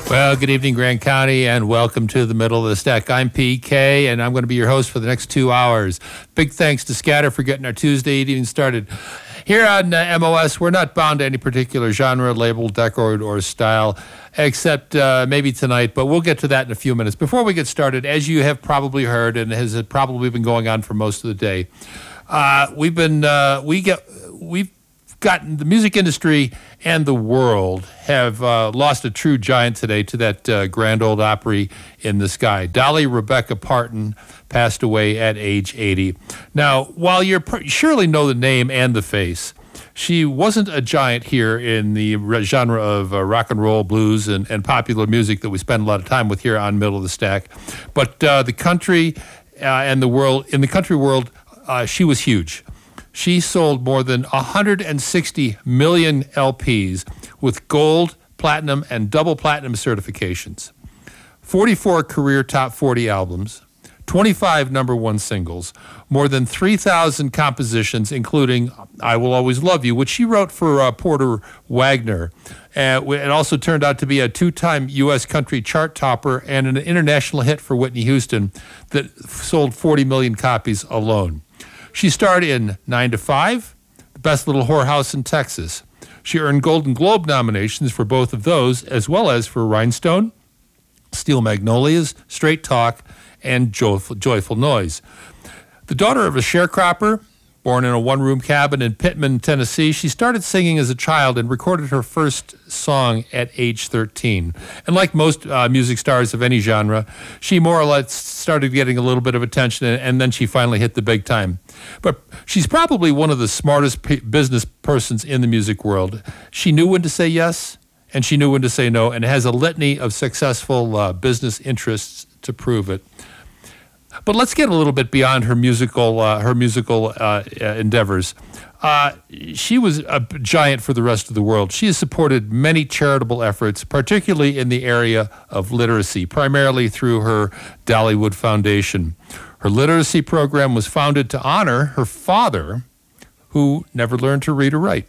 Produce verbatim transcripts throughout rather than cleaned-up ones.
Well, good evening, Grand County, and welcome to the Middle of the Stack. I'm P K, and I'm going to be your host for the next two hours. Big thanks to Scatter for getting our Tuesday evening started. Here on uh, M O S, we're not bound to any particular genre, label, decor, or style, except uh, maybe tonight, but we'll get to that in a few minutes. Before we get started, as you have probably heard, and has probably been going on for most of the day, uh, we've been, uh, we get, we've gotten the music industry and the world have uh, lost a true giant today to that uh, Grand Ole Opry in the sky. Dolly Rebecca Parton passed away at age eighty. Now, while you surely know the name and the face, she wasn't a giant here in the genre of uh, rock and roll, blues, and, and popular music that we spend a lot of time with here on Middle of the Stack. But uh, the country uh, and the world, in the country world, uh, she was huge. She sold more than one hundred sixty million L Ps with gold, platinum, and double platinum certifications, forty-four career top forty albums, twenty-five number one singles, more than three thousand compositions, including I Will Always Love You, which she wrote for uh, Porter Wagoner. Uh, it also turned out to be a two-time U S country chart topper and an international hit for Whitney Houston that sold forty million copies alone. She starred in nine to five, The Best Little Whorehouse in Texas. She earned Golden Globe nominations for both of those, as well as for Rhinestone, Steel Magnolias, Straight Talk, and Joyful, Joyful Noise. The daughter of a sharecropper, born in a one-room cabin in Pittman, Tennessee, she started singing as a child and recorded her first song at age thirteen. And like most uh, music stars of any genre, she more or less started getting a little bit of attention, and, and then she finally hit the big time. But she's probably one of the smartest p- business persons in the music world. She knew when to say yes, and she knew when to say no, and has a litany of successful uh, business interests to prove it. But let's get a little bit beyond her musical uh, her musical uh, endeavors. Uh, she was a giant for the rest of the world. She has supported many charitable efforts, particularly in the area of literacy, primarily through her Dollywood Foundation. Her literacy program was founded to honor her father, who never learned to read or write.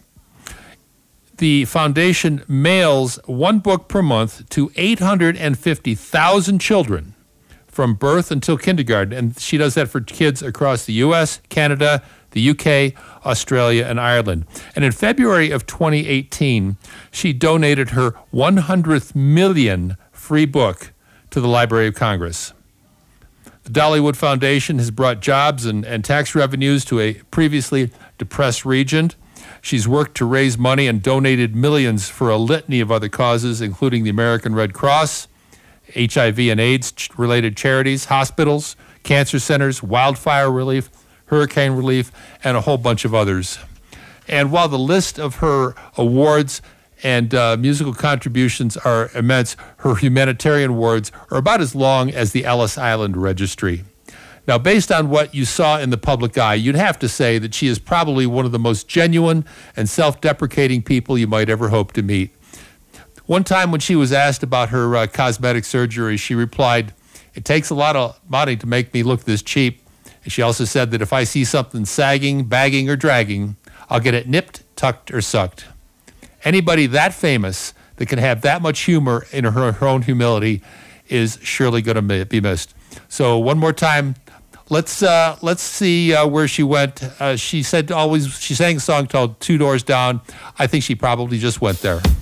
The foundation mails one book per month to eight hundred fifty thousand children from birth until kindergarten, and she does that for kids across the U S, Canada, the U K, Australia, and Ireland. And in February of twenty eighteen, she donated her one hundredth million free book to the Library of Congress. The Dollywood Foundation has brought jobs and, and tax revenues to a previously depressed region. She's worked to raise money and donated millions for a litany of other causes, including the American Red Cross, H I V and AIDS-related charities, hospitals, cancer centers, wildfire relief, hurricane relief, and a whole bunch of others. And while the list of her awards and uh, musical contributions are immense, her humanitarian awards are about as long as the Ellis Island Registry. Now, based on what you saw in the public eye, you'd have to say that she is probably one of the most genuine and self-deprecating people you might ever hope to meet. One time when she was asked about her uh, cosmetic surgery, she replied, "It takes a lot of money to make me look this cheap." And she also said that if I see something sagging, bagging, or dragging, I'll get it nipped, tucked, or sucked. Anybody that famous that can have that much humor in her, her own humility is surely going to be missed. So one more time, let's uh, let's see uh, where she went. Uh, she said always she sang a song called Two Doors Down. I think she probably just went there.